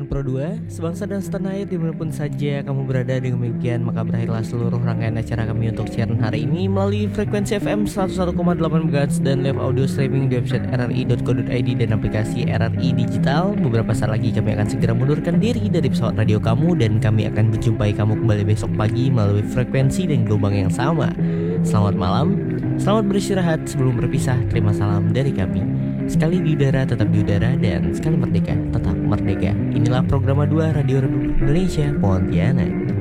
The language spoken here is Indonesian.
Pro 2, sebangsa dan setanah air dimanapun saja kamu berada. Dengan demikian maka berakhirlah seluruh rangkaian acara kami untuk siaran hari ini melalui frekuensi FM 101,8 MHz dan live audio streaming di website rri.co.id dan aplikasi RRI Digital. Beberapa saat lagi kami akan segera mundurkan diri dari pesawat radio kamu dan kami akan menjumpai kamu kembali besok pagi melalui frekuensi dan gelombang yang sama. Selamat malam, selamat beristirahat. Sebelum berpisah, terima salam dari kami. Sekali di udara tetap di udara, dan sekali merdeka tetap merdeka. Inilah program 2 Radio Republik Indonesia Pontianak.